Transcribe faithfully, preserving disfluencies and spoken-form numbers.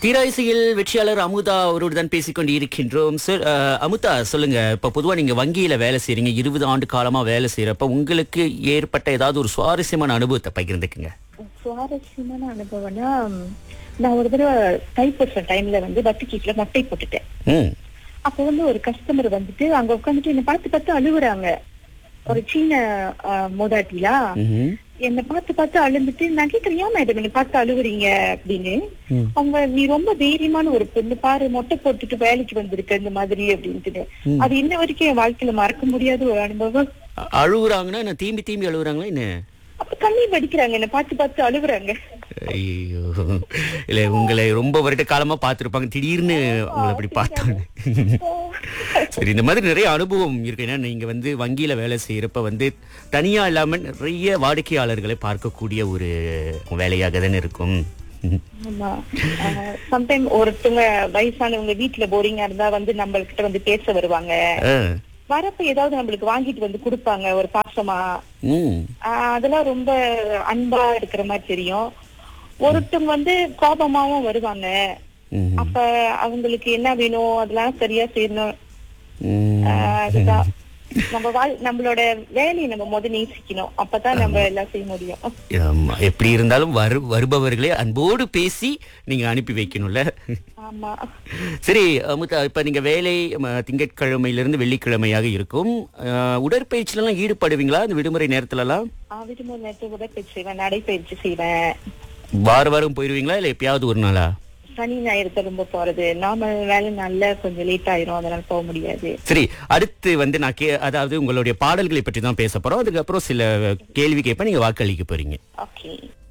தீராயிசையில் வெற்றியாளர் அமுதா அவரோடு தான் பேசிக்கொண்டு இருக்கின்றோம். சார், அஹ், அமுதா சொல்லுங்க. இப்ப பொதுவா நீங்க வங்கியில வேலை செய்றீங்க, இருபது ஆண்டு காலமா வேலை செய்யறப்ப உங்களுக்கு ஏற்பட்ட ஏதாவது ஒரு சுவாரஸ்யமான அனுபவத்தை பகிர்ந்துக்குங்க. சுவாரஸ்யமான அனுபவம்னா, நான் ஒரு தடவை தைப்பூச டைம்ல வந்து பத்துக்கீட்ல மொட்டை போட்டுட்டேன். ம் அப்ப வந்து ஒரு கஸ்டமர் வந்துட்டு அங்க உட்காந்துட்டு என்ன பார்த்து பார்த்து அழுகுறாங்க. ஒரு சீன அஹ், மூதாட்டிலா ம்ஹும். என்ன பார்த்து பார்த்து அழுந்துட்டு, நான் கேக்குறேன், ஏன் மேடம் நீங்க பார்த்து அழுகுறீங்க அப்படின்னு. ம். அவங்க, நீ ரொம்ப தைரியமான ஒரு பொண்ணு பாரு, மொட்டை போட்டுட்டு வேலைக்கு வந்திருக்க இந்த மாதிரி அப்படின்ட்டு. அது இன்ன வரைக்கும் என் வாழ்க்கையில மறக்க முடியாத ஒரு அனுபவம். அ- அழுகுறாங்கன்னா என்ன, தீம்பி தீம்பி அழுகுறாங்களா என்ன? அப்ப கண்ணீர் வடிக்கிறாங்க, என்ன பார்த்து பார்த்து அழுகுறாங்க. ஐயோ, இல்ல உங்களை ரொம்ப வருட காலமா பார்த்திருப்பாங்க, திடீர்னு உங்களை அப்படி பார்த்தாங்க. சரி, இந்த மாதிரி நிறைய அனுபவம் இருக்கு. ஏன்னா நீங்க வந்து வங்கியில வேலை செய்யறப்ப வந்து தனியா இல்லாம நிறைய வாடிக்கையாளர்களை பார்க்கக்கூடிய ஒரு வேலையாக தானே இருக்கும். ஆமா. சம்டைம் ஒருத்தவங்க வயசானவங்க வீட்டுல போரிங்கா இருந்தா வந்து நம்மள்கிட்ட வந்து பேச வருவாங்க. ஆ. வரப்ப ஏதாவது நம்மளுக்கு வாங்கிட்டு வந்து கொடுப்பாங்க ஒரு பாசமா. ம். ஆஹ் அதெல்லாம் ரொம்ப அன்பா இருக்கிற மாதிரி தெரியும். ஒருத்தவங்க வந்து கோபமாவும் வருவாங்க. ம்ஹும். அப்ப அவங்களுக்கு என்ன வேணும் அதெல்லாம் சரியா செய்யணும். ம். ஆஹ் அதுதான் நம்ம வாழ் நம்மளோட வேலையை நம்ம முதல் நேசிக்கணும். அப்பதான் நம்ம எல்லாம் செய்ய முடியும். ஆமா, எப்படி இருந்தாலும் வரு வருபவர்களே அன்போடு பேசி நீங்க அனுப்பி வைக்கணும்ல. ஆமா. சரி அமுதா, இப்ப நீங்க வேலை ம, திங்கட்கிழமையிலிருந்து வெள்ளிக்கிழமையாக இருக்கும். அஹ், உடற்பயிற்சியில எல்லாம் ஈடுபடுவீங்களா இந்த விடுமுறை நேரத்துல எல்லாம்? ஆஹ் விடுமுறை நேரத்தை உடற்பயிற்சி செய்வேன், நடைப்பயிற்சி செய்வேன். வார வாரம் போயிருவீங்களா இல்ல எப்பயாவது ஒரு நாளா? சனி ஞாயிறு திரும்ப போறது. நாம வேலை நல்ல கொஞ்சம் லேட் ஆயிரும், அதனால போக முடியாது. சரி, அடுத்து வந்து நான் கே அதாவது உங்களுடைய பாடல்களை பற்றி தான் பேச போறோம். அதுக்கப்புறம் சில கேள்வி கேட்பேன், நீங்க வாக்களிக்க போறீங்க. ஓகே.